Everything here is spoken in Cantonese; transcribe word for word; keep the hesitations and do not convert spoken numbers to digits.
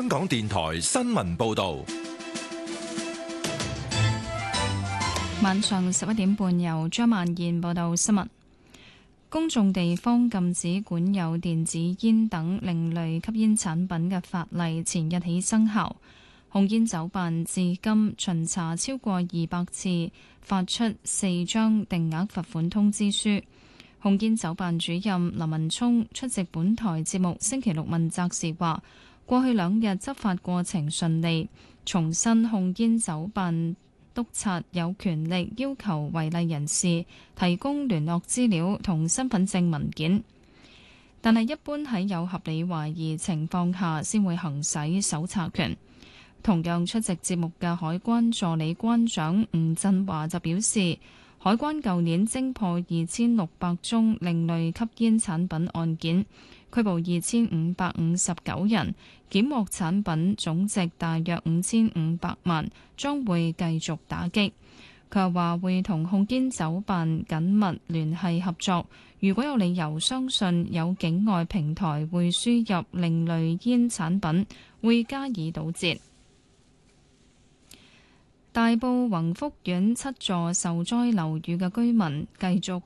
香港電台新聞報道。 晚上十一點半，由張曼燕報道新聞。公眾地方禁止管有電子煙等另類吸煙產品嘅法例前日起生效。控煙酒辦至今巡查超過二百次，發出四張定額罰款通知書。控煙酒辦主任林文聰出席本台節目星期六問責時話，過去兩日執法過程順利，重申控煙酒辦督察有權力要求違例人士提供聯絡資料同身份證文件，但係一般喺有合理懷疑情況下先會行使搜查權。同樣出席節目嘅海關助理關長吳振華就表示，海關舊年偵破二千六百宗另類吸煙產品案件，拘捕二千五百五十九人，檢獲產品總值大約五千五百萬，將會繼續打擊。佢又話會同控煙酒辦緊密聯繫合作，如果有理由相信有境外平台會輸入另類煙產品，會加以堵截。大埔宏福苑七座受災樓宇嘅居民繼續